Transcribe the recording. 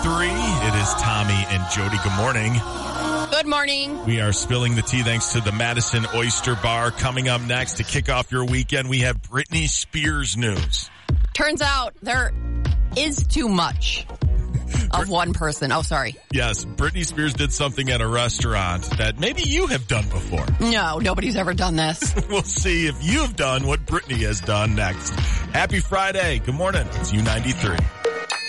It is Tommy and Jody. Good morning. Good morning. We are spilling the tea thanks to the Madison Oyster Bar. Coming up next to kick off your weekend, we have Britney Spears news. Turns out there is too much of one person. Oh, sorry. Yes, Britney Spears did something at a restaurant that maybe you have done before. No, nobody's ever done this. We'll see if you have done what Britney has done next. Happy Friday. Good morning. It's U93.